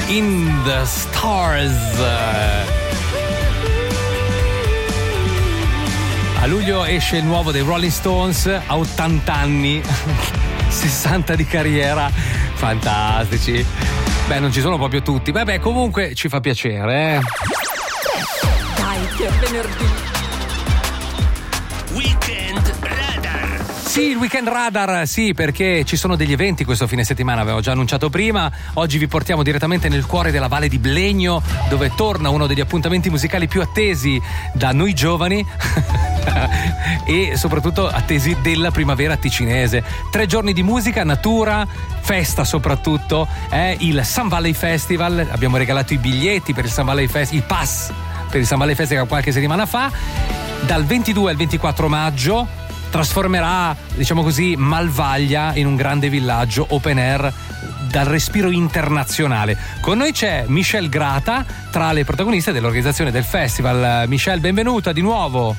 in the Stars. A luglio esce il nuovo dei Rolling Stones a 80 anni, 60 di carriera, fantastici. Beh, non ci sono proprio tutti, vabbè, comunque ci fa piacere, Dai, che è venerdì. Weekend Radar. Sì, il Weekend Radar, sì, perché ci sono degli eventi questo fine settimana, avevo già annunciato prima. Oggi vi portiamo direttamente nel cuore della Valle di Blegno, dove torna uno degli appuntamenti musicali più attesi da noi giovani e soprattutto attesi della primavera ticinese. 3 giorni di musica, natura, festa soprattutto, è il Sun Valley Festival. Abbiamo regalato i biglietti per il Sun Valley Festival, il pass per il Sun Valley Festival qualche settimana fa. Dal 22 al 24 maggio trasformerà, diciamo così, Malvaglia in un grande villaggio open air dal respiro internazionale. Con noi c'è Michelle Grata, tra le protagoniste dell'organizzazione del festival. Michelle, benvenuta di nuovo.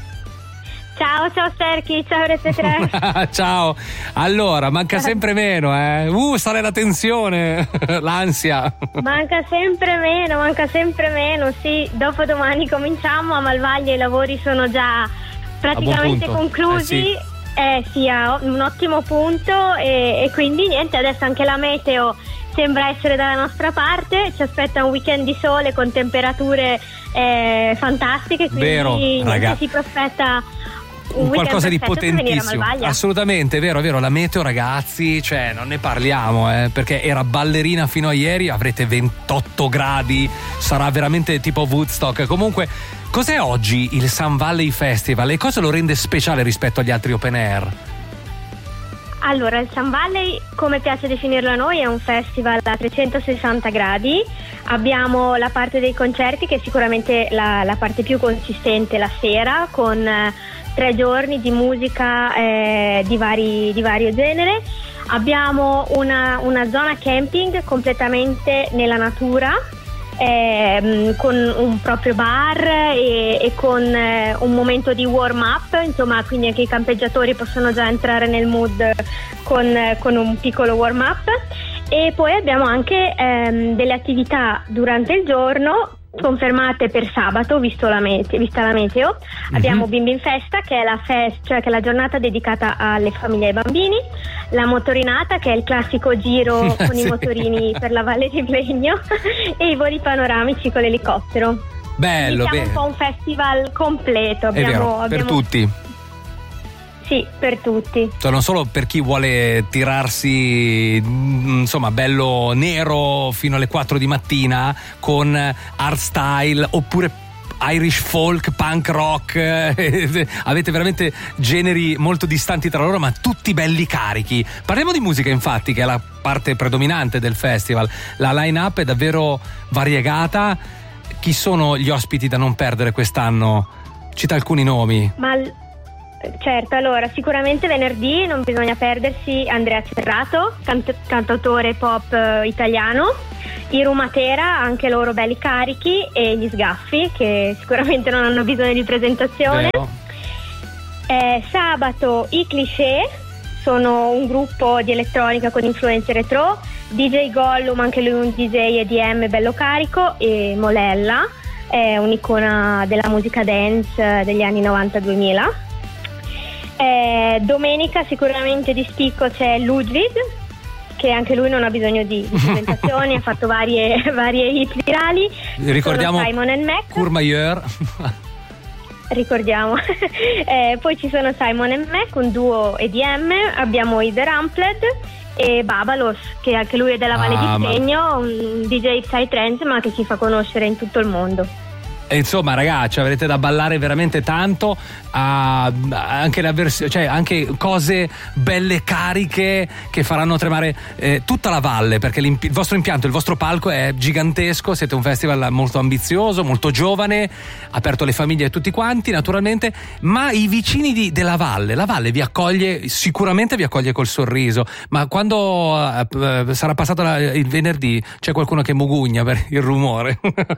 Ciao Serchi, ciao RT3. Ciao. Allora, manca sempre meno, sale la tensione, l'ansia. Manca sempre meno, sì. Dopo domani cominciamo, a Malvaglia i lavori sono già praticamente conclusi. Sì, ha un ottimo punto e quindi niente, adesso anche la meteo sembra essere dalla nostra parte, ci aspetta un weekend di sole con temperature fantastiche, quindi vero, niente, si prospetta un qualcosa di potentissimo, assolutamente, vero, la meteo, ragazzi, cioè non ne parliamo, perché era ballerina fino a ieri, avrete 28 gradi, sarà veramente tipo Woodstock. Comunque, cos'è oggi il Sun Valley Festival e cosa lo rende speciale rispetto agli altri open air? Allora, il Sun Valley, come piace definirlo a noi, è un festival a 360 gradi. Abbiamo la parte dei concerti, che è sicuramente la parte più consistente la sera, con 3 giorni di musica di vario genere. Abbiamo una zona camping completamente nella natura, con un proprio bar e con un momento di warm up, insomma, quindi anche i campeggiatori possono già entrare nel mood con un piccolo warm up. E poi abbiamo anche delle attività durante il giorno confermate per sabato, vista la meteo. Abbiamo Bimbi in Festa, che è cioè che è la giornata dedicata alle famiglie e ai bambini, la motorinata, che è il classico giro con i motorini per la Valle di Blegno, e i voli panoramici con l'elicottero. Bello, Siamo un po' un festival completo, abbiamo per tutti. Sì, per tutti. Cioè, non solo per chi vuole tirarsi, insomma, bello nero fino alle 4 di mattina con hardstyle, oppure Irish folk, punk rock, avete veramente generi molto distanti tra loro, ma tutti belli carichi. Parliamo di musica, infatti, che è la parte predominante del festival. La line-up è davvero variegata. Chi sono gli ospiti da non perdere quest'anno? Cita alcuni nomi. Certo, allora sicuramente venerdì non bisogna perdersi Andrea Cerrato, cantautore pop italiano, i Rumatera, anche loro belli carichi, e gli Sgaffi, che sicuramente non hanno bisogno di presentazione. Sabato i Cliché, sono un gruppo di elettronica con influenze retro, DJ Gollum, anche lui un DJ EDM bello carico, e Molella, è un'icona della musica dance degli anni 90-2000. Domenica sicuramente di spicco c'è Ludwig, che anche lui non ha bisogno di presentazioni, ha fatto varie hit virali. Ricordiamo Simon & Mac. Courmayeur. Ricordiamo. Poi ci sono Simon & Mac, un duo EDM, abbiamo i The Rampled e Babalos, che anche lui è della Valle di Blegno, un DJ psytrance, ma che si fa conoscere in tutto il mondo. E insomma, ragazzi, avrete da ballare veramente tanto, anche cioè anche cose belle cariche che faranno tremare tutta la valle, perché il vostro impianto, il vostro palco è gigantesco. Siete un festival molto ambizioso, molto giovane, aperto alle famiglie e tutti quanti, naturalmente, ma i vicini della valle, la valle vi accoglie, sicuramente vi accoglie col sorriso. Ma quando sarà passato il venerdì, c'è qualcuno che mugugna per il rumore?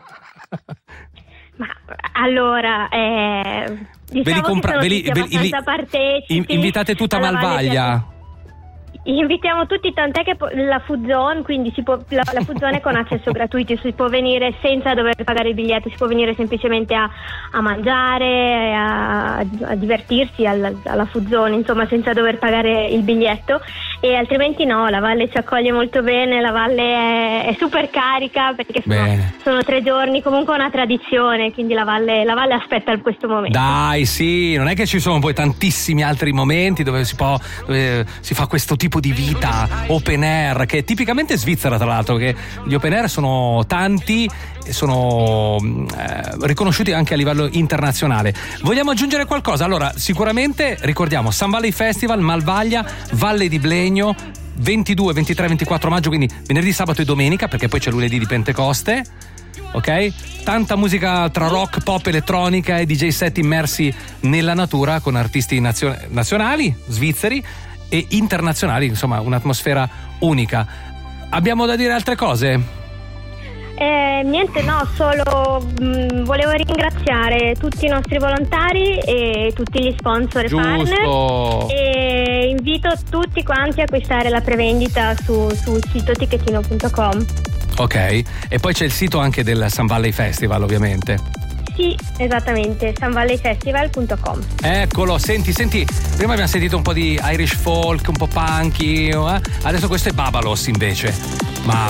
Ma allora, diciamo che sono tutti abbastanza partecipi. Invitate tutta Malvaglia. invitiamo tutti, tant'è che la food zone, quindi la food zone è con accesso gratuito, si può venire senza dover pagare il biglietto, si può venire semplicemente a mangiare, a divertirsi alla food zone, insomma, senza dover pagare il biglietto. E altrimenti no, la Valle ci accoglie molto bene, la Valle è super carica perché sono 3 giorni, comunque una tradizione, quindi la Valle aspetta questo momento. Dai, sì, non è che ci sono poi tantissimi altri momenti dove si fa questo tipo di vita open air, che è tipicamente svizzera, tra l'altro, che gli open air sono tanti e sono riconosciuti anche a livello internazionale. Vogliamo aggiungere qualcosa? Allora, sicuramente ricordiamo Sun Valley Festival, Malvaglia, Valle di Blegno, 22, 23, 24 maggio, quindi venerdì, sabato e domenica, perché poi c'è lunedì di Pentecoste. Ok? Tanta musica tra rock, pop, elettronica e DJ set immersi nella natura con artisti nazionali, svizzeri e internazionali, insomma un'atmosfera unica. Abbiamo da dire altre cose? Niente, no, solo volevo ringraziare tutti i nostri volontari e tutti gli sponsor e partner, e invito tutti quanti a acquistare la prevendita sul sito tickettino.com. Ok, e poi c'è il sito anche del Sun Valley Festival, ovviamente. Sì, esattamente, sunvalleyfestival.com. Eccolo, senti, prima abbiamo sentito un po' di Irish folk, un po' punky, adesso questo è Babalos invece. Ma